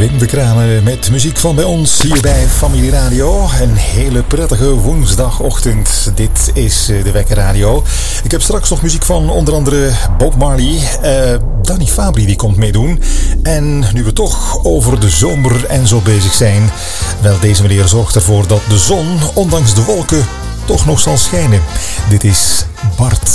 Wim de Kranen met muziek van bij ons hier bij Familie Radio. Een hele prettige woensdagochtend. Dit is de Wekker Radio. Ik heb straks nog muziek van onder andere Bob Marley. Danny Fabri die komt meedoen. En nu we toch over de zomer en zo bezig zijn. Wel, deze meneer zorgt ervoor dat de zon, ondanks de wolken, toch nog zal schijnen. Dit is Bart.